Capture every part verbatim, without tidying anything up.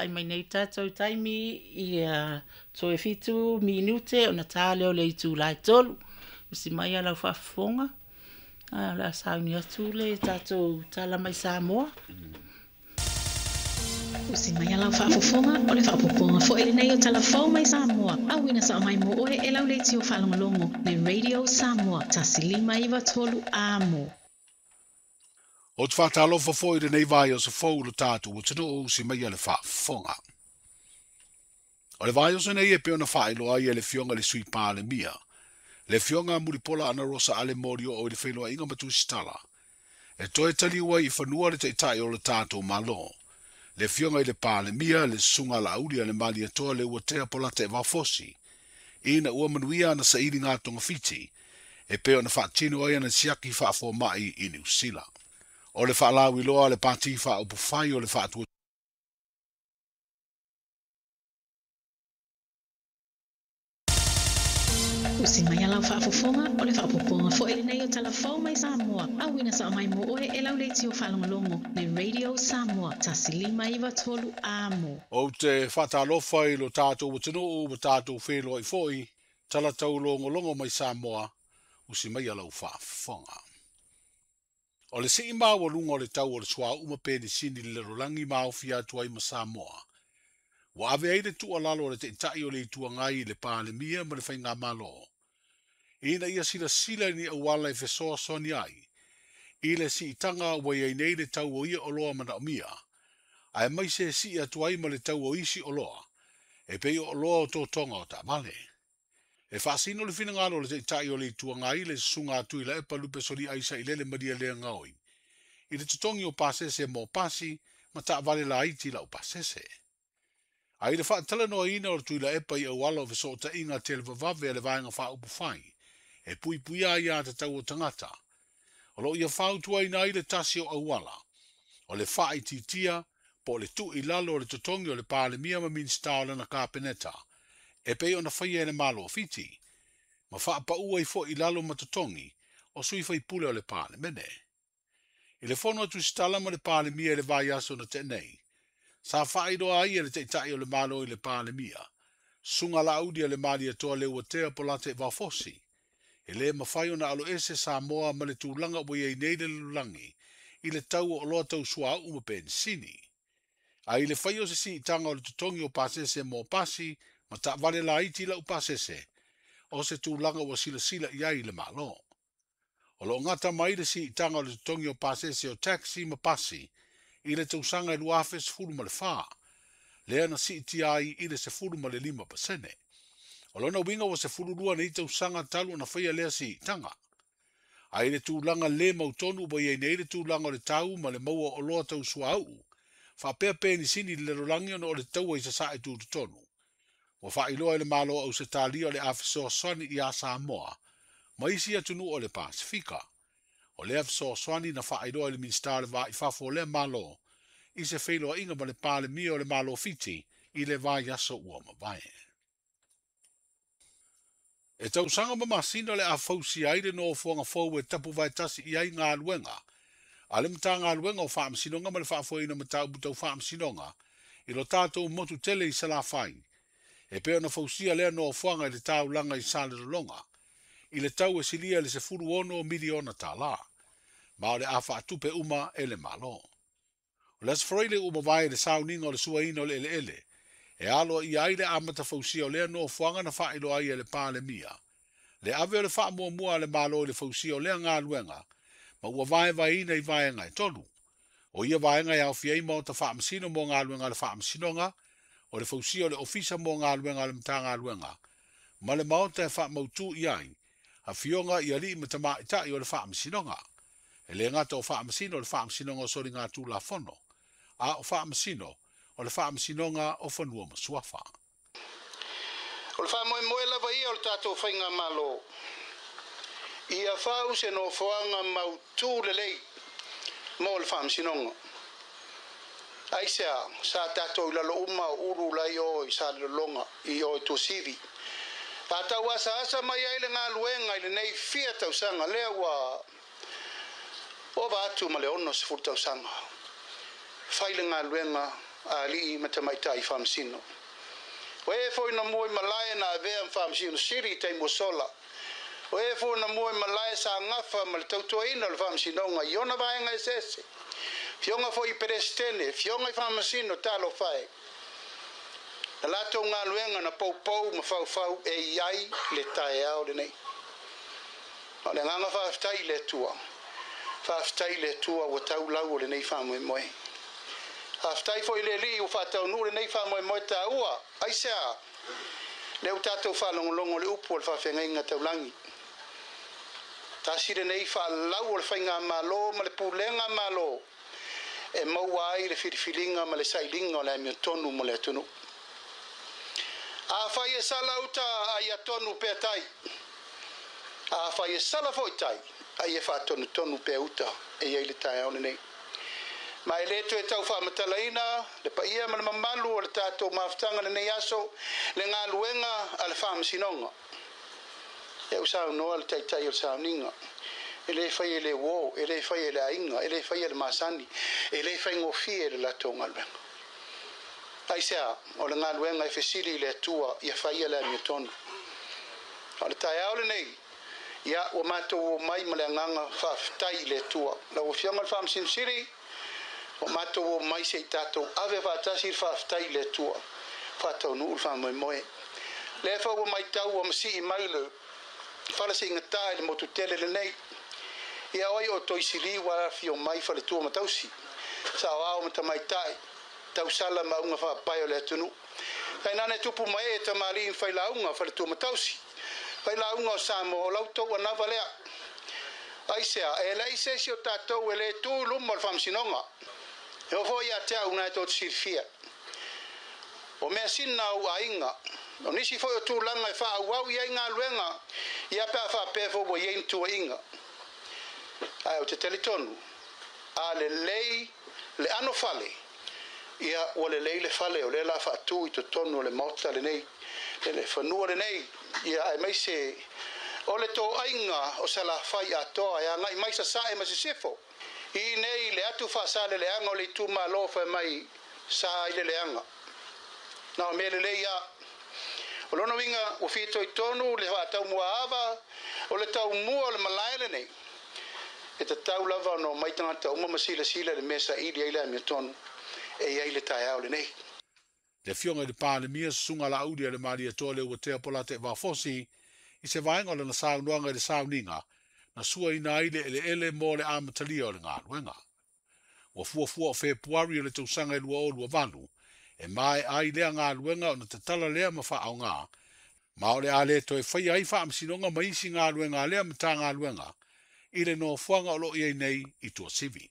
ai mai nei tātou taimi i uh, to e fitu minute o na tāleo le itu lai tolu. Usi mai ala whafonga. La sauni atu le tātou tala mai Samoa. Usi mai ala whaafofonga o le whaapoponga fo ele nei o talafau mai Samoa. Awina sa mai mo oe e lau le tio whalongolongo le Radio Samoa. Tasilima iwa tolu amo. O te whātalofa fo i le nei vai o sa fau lo tātou o tino o usi mai ala whaafonga. O le vai o sa nei e peona whaelo ai e le fionga le sui pā le mia. Le fionga muripola ana rosa ale morio o le whaeloa inga matu stala. E toe tali ua i whanua le te itai o le tātou malo. Le fionga i le pā le mia, le sunga la aulia le mali atoa le ua tea pola te wafosi. Ina ua manuia ana sa ili ngā tonga fiti. E peo na whaatino ai ana siaki whaafo mai i New Zealand. O le whaalawi loa le pāti wha upu whai o le whaatua. Usi mai ala whaafofonga o le whaapoponga fo ele nei o talafau mai Samoa. Awina sa mai mo oe e lau le tio whalongolongo le Radio Samoa. Tasilima iwa tolu amo. O te whatalofa i lo tātou o tino o o tātou whelo i foi, tala tau longo longo mai Samoa, usi mai ala whaafonga. O le si ima wa lunga o le tau o le swa uma pēni sini le rolangi mao fia tuai ma Samoa. Wa ave aide tu alalo le te itai o le itua ngai le pāle mia ma le whainga malo. Ina ia sila sila ni awala i fesoa soni ai. I le si itanga wa ia nei le tau o ia o loa mana o mia. Ai mai se si atuai ma le tau o isi o loa. E pei o loa o tō tonga o ta male. E whaasino le whina ngalo le te itai o le itua ngai le sunga atu i la epa lupe soli aisa i lele maria lea ngaoi. I le tutongi o pasese mo pasi ma ta vale la iti la o pasese. Ai le whaatala noa ina o tui la epa i awala o viso ta inga te le vavave le vaenga wha upu whai. E pui pui a ia te tau o tangata. O lo ia whau tua ina i le tasi o awala. O le wha i titia, po le tu i lalo o le tutongi o le pāle mia ma min stala na kāpeneta. E pei o na whai e le malo o fiti. Ma wha pa ua i fo i lalo ma tutongi, o sui whai pule o le pāle mene. I le fono atu stala ma le pāle mia e le vai aso na te nei. Sa whaido ai e le te itai o le malo i le pāle mia. Sunga la audia le mali atoa le ua tea pola te wafosi. E le mawhai o na alo ese Samoa ma le tūlanga ua iei nei le lulangi. I le tau o loa tau sua uma pen sini. A i le whai o se si itanga o le tutongi o pasese mo pasi, ma ta vale la iti la upasese. O se tūlanga ua sila sila iai le malo. O lo ngata mai le si itanga o le tutongi o pasese o taxi ma pasi. I le tausanga i luafe se furu ma le wha. Lea na si iti ai i le se furu ma le lima pasene. O lona winga wa se furu lua na i tausanga talu na whaia lea si itanga. A i le tūlanga le mautonu ba i nei le tūlanga o le tau ma le maua o loa tau sua au. Wha pēr pēni sini le rolangi o le tau i sa sa e tū tonu. Wa wha iloa i le malo au se tālia o le awhisoa swani i a Samoa. Ma isi atunu o le Pasifika. O le awhisoa swani na wha iloa i le minstare wa i whafo le malo. I se wheloa inga ma le pāle mia o le malo fiti i le vai aso ua ma vai. E tau sanga ma masina le a fausi aire no fuanga fau e tapu vai tasi i ai ngā luenga. A le mta ngā luenga o whaam sinonga ma le whaafo ina ma tau butau whaam sinonga. I lo tātou motu tele i sala whai. E peo na fausia lea no fuanga i le tau langa i sale longa. I le tau e silia le se furu ono miliona tā la. Ma o le a whaatupe uma e le malo. O le asfroile uma vai le sauninga o le suaina o le ele ele. E alo i aile amata fausia o lea no fuanga na whailo ai e le pāle mia. Le ave o le wha mua mua le malo i le fausia o lea ngā luenga. Ma ua vai vai ina i vai ngai tolu. O ia vai ngai au fiei mo ta wha amsino mo ngā luenga le wha amsinonga. O le fausia o le ofisa mo ngā luenga le mta ngā luenga. Ma le maota e wha mautu i ai. A fionga i ali ma tama i tai o le wha amsinonga. E le ngata o wha amsino o le wha amsinonga o sori ngā tū la fono. A o wha amsino o le wha amsinonga o whanua ma suafa. O le wha moe moe lava ia o le tātou whainga malo. Ia whau se no whaanga mautu le lei mo le wha amsinonga. Aisea, sa tātou i lalo uma uru lai o i sa longa i o i tō sivi. A tau asa asa mai aile ngā luenga i le nei fia tau sanga lea wa o wa atu ma le ono se furu tau sanga. Whaile ngā luenga ali matamaitai whamsino. Oe fo na moi malaya na vea whamsino siri tai mosola. Oe fo na moi malaya sa ngafa mal tautoina le whamsino nga iona vaenga esese. Fionga fo i perestene, fionga i whamsino talo fai. Na lato ngā luenga na pau pau ma fau fau e iai le tae au le nei. O le nganga whaftai le tua. Whaftai le tua o tau lau o le nei whamoe moe. Whaftai fo i le li o whatau nu le nei whamoe moe ta ua. Aisea. Leu tātou whalongolongo le upu o le whawhenga inga tau langi. Ta si le nei whalau o le whainga malo ma le pulenga malo. E maua ai le whiriwhiringa ma le sailinga o le amio tonu mo le atunu. A whai e sala uta ai atonu pe tai. A whai e sala foi tai. Ai e whatonu tonu pe uta. E iei le tai aone nei. Ma e leto e tau whamatalaina. Le pa ia ma le mamalu o le tātou maftanga le nei aso. Le ngā luenga a le whamasinonga. E usau noa le tai tai o le sauninga. E le whai e le wo. E le whai e le ainga. E le whai e le masani. E le whai ngofi e le lato ngā luenga. Ai sea, o le ngā luenga e whesiri le tua i a whaia le amia tonu. O le tai au le nei, ia o mātou o mai ma le nganga whaftai le tua. La o whianga le whamsin siri, o mātou o mai se i tātou ave whatasi le whaftai le tua. Whatau nuu le whamoe moe. Le whau o mai tau o masi i mai le whalasi ingatai le motu tele le nei. Ia oi o toisili wala fio mai whale tua matausi. Sa o au matamai tai. Tau sala maunga wha pai o le atunu. Kai nane tupu mai e tamali in whai launga whale tu matausi. Whai launga o Samo o lautou a nawa lea. Aisea, e lei se si o tātou e le tū lumo al whamsinonga. E o fo ia te au nai tōtu sirfia. O mea sina au a inga. O nisi fo o tū langa e wha au au ia inga luenga. Ia pēr wha pēfo o ien tu inga. Ai o te telitonu. A le lei le ano fale. Ia o le leile fale o le la whaatu i to tonu o le mauta le nei. Le le whanua le nei. Ia ai mai se o le tō ainga o sa la whai atoa. Ia ngai mai sa sae ma se sefo. I nei le atu whaasale le anga o le tu ma lo whai mai sa i le le anga. Na o me le le ia. O lono winga o fito i tonu le whaatau mua ava. O le tau mua o le malai le nei. E ta tau lava no mai tangata uma masila sila le mesa ili ai le amia tonu. E iai le tai au le nei. Le fionga i le pāle mia sunga la audia le maria tole ua te apola te wafosi i se vaenga le na saunuanga i le sauninga na sua ina ile ele ele mo le amatalia o le ngā luenga. Ua fua fua o Februari o le tausanga i lua o lua vanu e mai ai lea ngā luenga o na te tala lea ma wha au ngā ma o le a le toi whai ai wha amsinonga ma isi ngā luenga lea ma tā ngā luenga i le no fuanga o lo iei nei i tua sivi.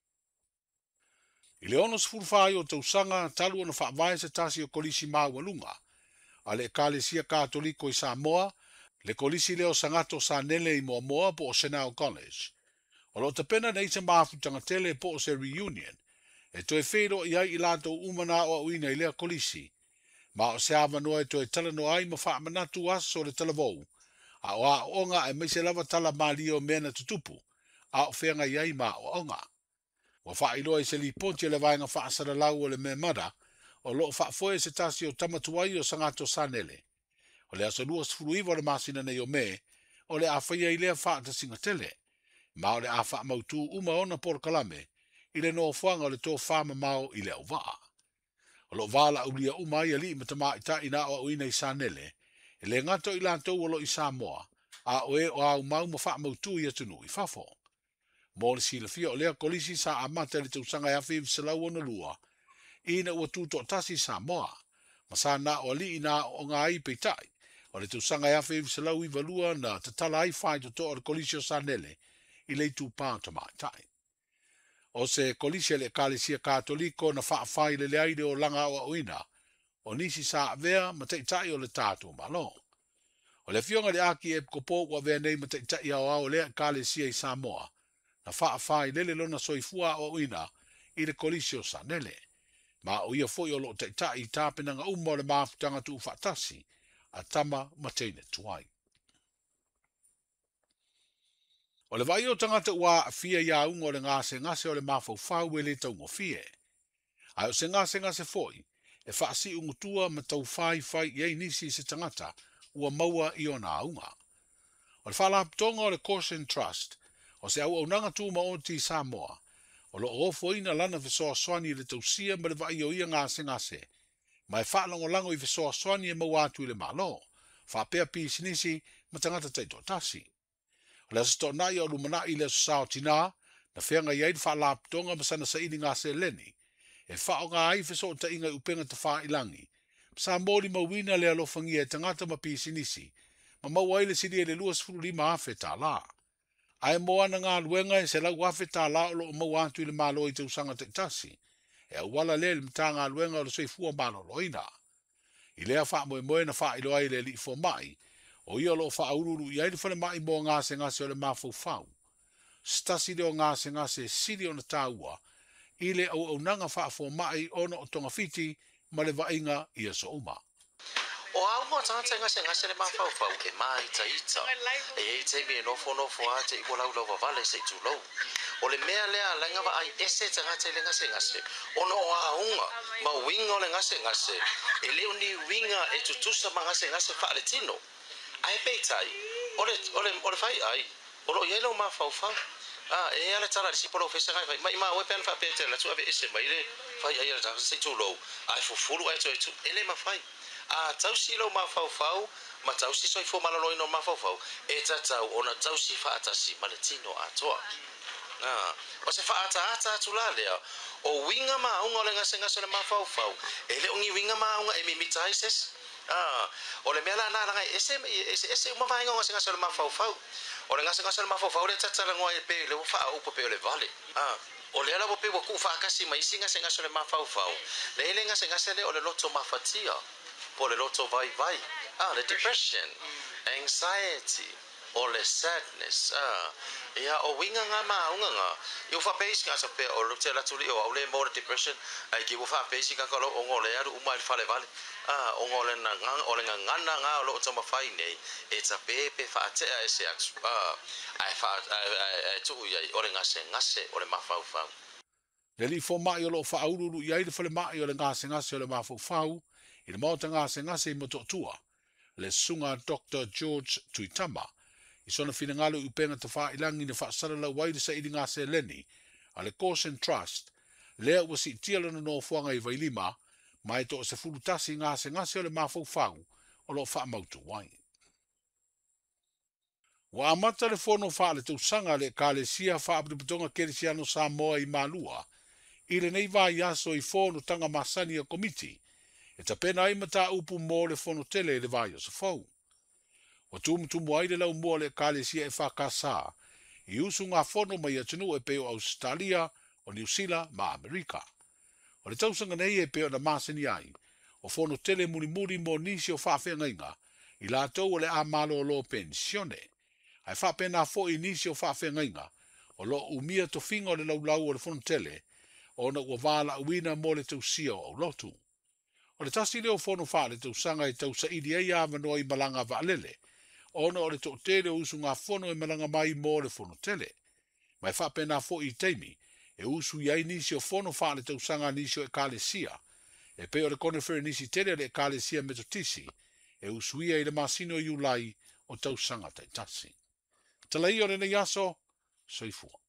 I le ono sfurfai o tausanga talu ona whaavae se tasi o kolisi maualunga. A le ekalesia katoliko i Samoa, le kolisi leo sangato sa nele i moa moa po o Senau College. O lo te pena nei te maafutanga tele po o se reunion, e toi whero i ai i lato umana o uina i lea kolisi, ma o se awa noa e toi tala no ai ma wha manatu aso le talavou, a o a onga e meise lava tala mali o mena tutupu, a o whenga i ai ma o onga. Wa wha iloa i se li ponti le vaenga wha asara lau o le me mara, o lo wha foe se tasi o tamatuai o sangato sanele. O le aso lua sfruiva le masina nei o me, o le a whaia i lea wha ta singa tele. Ma o le a wha mautu uma ona por kalame, i le no fuanga o le tō whama mau i le au waa. O lo wala ulia uma i ali matama i ta ina o uina i sanele, e le ngato i lantou o lo i Samoa, a oe o au mau ma wha mautu i atunu i fafo. Mo le sila fia o lea kolisi sa amata le tausanga ya whiw salau ona lua. Ina ua tūto tasi Samoa. Ma sa na o li ina o ngā i peitai. O le tausanga ya whiw salau i valua na te tala ai whai to to o le kolisi o sanele. I le tū pāta mai tai. O se kolisi le kālesia kātoliko na wha whai le leaide o langa o uina. O nisi sa avea ma te tai o le tātou malo. O le fionga le aki e kopo wa vea nei ma te tai au au lea kālesia i Samoa. Na wha whai lele lona soifua o uina i le kolisio sanele. Ma o ia foi o lo te tai i tāpena nga umo le maafutanga tu whatasi a tama matene tuai. O le vai o tangata ua a fia ia ungo le ngase ngase o le mafau fau e le taungo fie. Ai o se ngase ngase foi, e whaasi ungutua ma tau whai whai iei nisi se tangata ua maua i o nā unga. O le whalaptonga o le Caution Trust, o se au au nanga tūma o ti Samoa, o lo ofo ina lana visoa swani le tausia ma le vai o ia ngase ngase, mai whaalongo lango i visoa swani e mawatu i le malo, whapea pisi nisi ma tangata taito tasi. O le asato nai o lumana i le sao tina, na whianga iei le whalaptonga ma sana sa ini ngase leni, e whao ngā ai viso ta inga upenga ta wha ilangi, sa mōri mawina le alofangia e tangata ma pisi nisi, ma mawaile siri e le luas furu lima afe tā la. Ai moana ngā luenga e se lau afe tā la o lo mawatu i le malo i te usanga te tasi, e au wala le le mta ngā luenga o le soifua malo loina. I lea wha moe moe na wha ilo ai le li fo mai, o ia lo wha aururu i aile whale mai mo ngase ngase o le mafau fau. Stasi leo ngase ngase siri o na tāua, i le au au nanga wha fo mai ono o tonga fiti ma le vainga i a so uma. O au mo tanga ngase ngase le mafau fau e mai ta ita. E e te me nofo nofo a te iko lau lau vale se tu lau. O le mea lea langa wa ai ese tanga te le ngase ngase. Ono o a unga ma winga o le ngase ngase. E leo ni winga e tutusa ma ngase ngase wha le tino. Ai peitai. O le, o le, o le fai ai. O lo ielo mafau fau. Ah, e ala tara si polo fesa ngai mai ma we pen fa pete la tu ave ese mai le fai ai ala se tu lo ai fu fulu ai tu tu ele ma fai a tau si lo ma fau fau ma tau si soi fo malo no ma fau fau e ta tau ona tau si fa ata si maletino a toa ah o se fa ata ata tu la le o winga ma unga le ngase ngase le ma fau fau ele ungi winga ma unga e mi mitai ses ah o le mela na na ese ese ese uma vai ngase ngase le ma fau fau o le ngase ngase le mafau fau le tatala ngoa e pe le fa upo pe le vale ah o le ala pe ku fa kasi mai singa se ngase le mafau fau le le ngase ngase le o le loto mafatia po le loto vai vai ah le depression anxiety o le sadness ah ia o winga nga ma unga nga yo fa pe singa sa pe o le tela tuli o le mo depression ai ki fa pe singa ka lo o ngole ya u mai fa le vale ah o ngole na nga o le nga nga nga lo toma fai nei e tsa pepe fa te a se ah ai fa ai tu ia o le ngase ngase o le mafau fau Le li fo mai o lo fa aururu i aile fale mai o le ngase ngase o le mafau fau i le mauta ngase ngase i moto tua le sunga Doctor George Tuitama i sona fina ngalo i upenga te wha ilangi na wha sarala waide sa ili ngase leni a le Caution Trust lea ua si tiala na no fuanga i vailima mai to se fulu tasi ngase ngase o le mafau fau o lo wha mautu wai. Wa amata le fono wha le tausanga le ka le sia wha apituputonga kerisiano Samoa i malua i le nei vai aso i fono tanga masani a komiti e ta pena ai mata upu mo le fono tele le vai o sa fau. O tumu tumu ai le lau mua le ka le sia e whakasa i usu ngā fono mai atunu e peo Australia o New Zealand ma Amerika. O le tausanga nei e peo na masani ai o fono tele muri muri mo nisi o whawhenga inga i la tau o le a malo o lo pensione. Ai whapena fo i nisi o whawhenga inga o lo umia to finga o le lau lau o le fono tele o na ua wala uina mo le tausia o lotu. O le tasi leo fono wha le tausanga i tausa idi ei awanoa i malanga vaalele o na o le to tele usu ngā fono i malanga mai mo le fono tele. Mai whapena fo i teimi e usu iai nisi o fono wha le tausanga nisi o e kalesia e pe o le konefere nisi tele le kalesia metotisi e usu ia i le masino i ulai o tausanga taitasi. Talai o le nei aso, soifua.